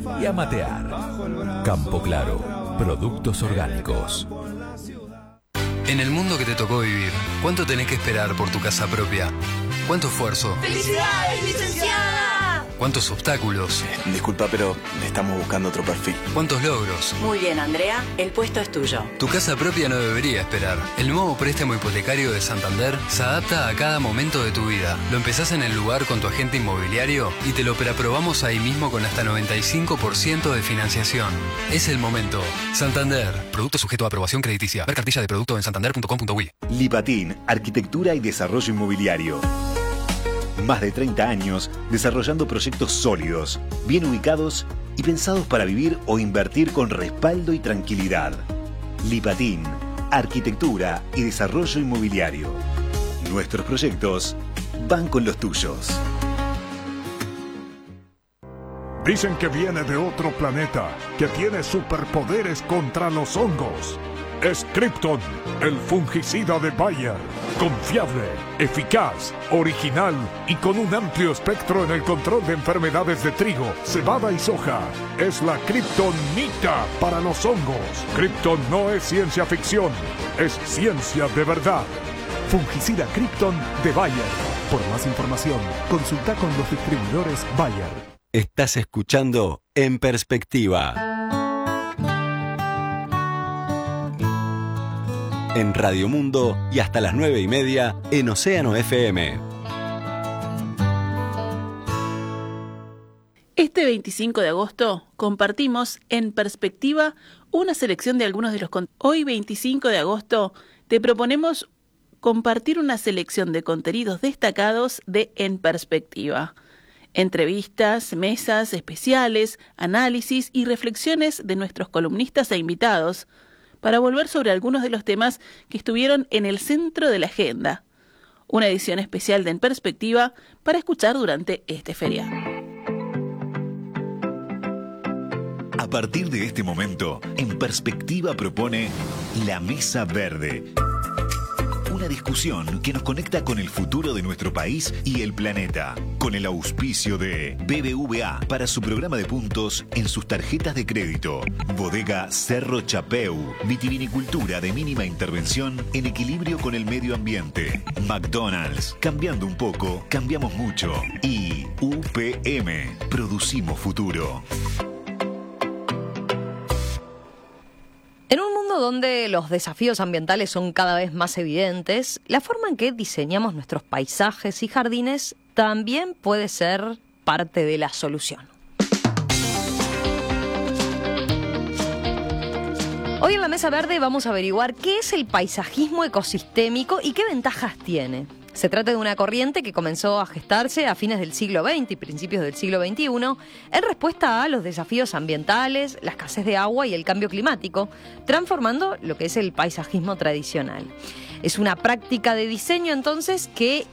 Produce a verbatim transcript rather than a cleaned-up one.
y a matear. Campo Claro, productos orgánicos. En el mundo que te tocó vivir, ¿cuánto tenés que esperar por tu casa propia? ¿Cuánto esfuerzo? ¡Felicidades, licenciada! ¿Cuántos obstáculos? Disculpa, pero estamos buscando otro perfil. ¿Cuántos logros? Muy bien, Andrea, el puesto es tuyo. Tu casa propia no debería esperar. El nuevo préstamo hipotecario de Santander se adapta a cada momento de tu vida. Lo empezás en el lugar con tu agente inmobiliario y te lo preaprobamos ahí mismo con hasta noventa y cinco por ciento de financiación. Es el momento. Santander. Producto sujeto a aprobación crediticia. Ver cartilla de producto en santander punto com punto uy. Lipatín, Arquitectura y Desarrollo Inmobiliario. Más de treinta años desarrollando proyectos sólidos, bien ubicados y pensados para vivir o invertir con respaldo y tranquilidad. Lipatín, Arquitectura y Desarrollo Inmobiliario. Nuestros proyectos van con los tuyos. Dicen que viene de otro planeta, que tiene superpoderes contra los hongos. Es Krypton, el fungicida de Bayer. Confiable, eficaz, original y con un amplio espectro en el control de enfermedades de trigo, cebada y soja. Es la Kryptonita para los hongos. Krypton no es ciencia ficción, es ciencia de verdad. Fungicida Krypton de Bayer. Por más información, consulta con los distribuidores Bayer. Estás escuchando En Perspectiva. En Radio Mundo y hasta las nueve y media en Océano F M. Este veinticinco de agosto compartimos En Perspectiva una selección de algunos de los contenidos. Hoy veinticinco de agosto te proponemos compartir una selección de contenidos destacados de En Perspectiva. Entrevistas, mesas especiales, análisis y reflexiones de nuestros columnistas e invitados para volver sobre algunos de los temas que estuvieron en el centro de la agenda. Una edición especial de En Perspectiva para escuchar durante este feriado. A partir de este momento, En Perspectiva propone La Mesa Verde. Una discusión que nos conecta con el futuro de nuestro país y el planeta. Con el auspicio de B B V A para su programa de puntos en sus tarjetas de crédito. Bodega Cerro Chapeu. Vitivinicultura de mínima intervención en equilibrio con el medio ambiente. McDonald's. Cambiando un poco, cambiamos mucho. Y U P M. Producimos futuro. En un mundo donde los desafíos ambientales son cada vez más evidentes, la forma en que diseñamos nuestros paisajes y jardines también puede ser parte de la solución. Hoy en la Mesa Verde vamos a averiguar qué es el paisajismo ecosistémico y qué ventajas tiene. Se trata de una corriente que comenzó a gestarse a fines del siglo veinte y principios del siglo veintiuno en respuesta a los desafíos ambientales, la escasez de agua y el cambio climático, transformando lo que es el paisajismo tradicional. Es una práctica de diseño entonces que